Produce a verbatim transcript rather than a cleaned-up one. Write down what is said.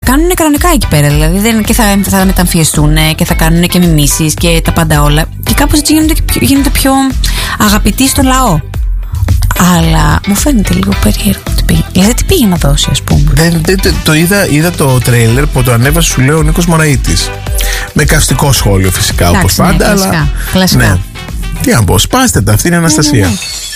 κάνουν κανονικά εκεί πέρα. Δηλαδή δεν, και θα, θα μεταμφιεστούν και θα κάνουν και μιμήσεις και τα πάντα όλα. Και κάπως έτσι γίνονται, γίνονται πιο αγαπητοί στο λαό. Αλλά μου φαίνεται λίγο περίεργο. Δηλαδή τι πήγε να δώσει, ας πούμε. Δεν, δεν, το είδα, είδα το τρέιλερ που το ανέβασε, σου λέω, ο Νίκος Μωραΐτης. Με καυστικό σχόλιο φυσικά. Εντάξει, όπως πάντα. Ναι, κλασικά, αλλά, κλασικά. Ναι. Τι να πω, σπάστε τα, αυτή είναι η Αναστασία. Ναι, ναι, ναι.